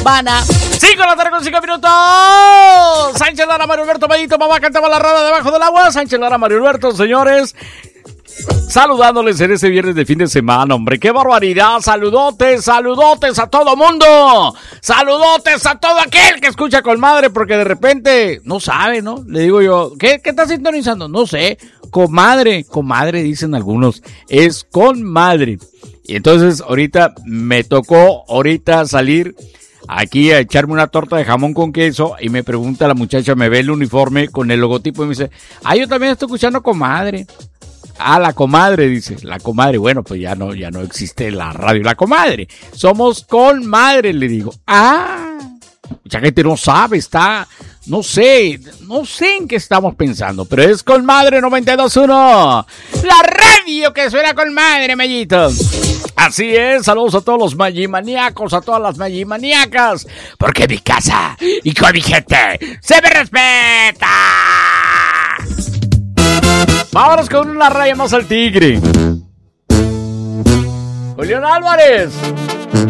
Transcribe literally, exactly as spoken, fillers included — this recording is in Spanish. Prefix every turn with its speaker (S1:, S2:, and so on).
S1: Habana. cinco de la tarde con cinco minutos. Sánchez Lara, Mario Alberto Mayito, mamá cantaba la rada debajo del agua. Sánchez Lara, Mario Alberto, señores. Saludándoles en este viernes de fin de semana, hombre, qué barbaridad. Saludotes, saludotes a todo mundo. Saludotes a todo aquel que escucha con madre, porque de repente no sabe, ¿no? Le digo yo, ¿qué, qué estás sintonizando? No sé, comadre, comadre dicen algunos, es con madre. Y entonces ahorita me tocó ahorita salir aquí a echarme una torta de jamón con queso y me pregunta la muchacha, me ve el uniforme con el logotipo y me dice, ah, yo también estoy escuchando comadre. Ah, la comadre, dice, la comadre. Bueno, pues ya no, ya no existe la radio La Comadre. Somos con madre, le digo. Ah, mucha gente no sabe, está, no sé, no sé en qué estamos pensando, pero es con madre noventa y dos punto uno. La radio que suena con madre, mellito. Así es, saludos a todos los magimaníacos, a todas las magimaníacas, porque mi casa y con mi gente se me respeta. Vámonos con una raya más al tigre. Julián Álvarez.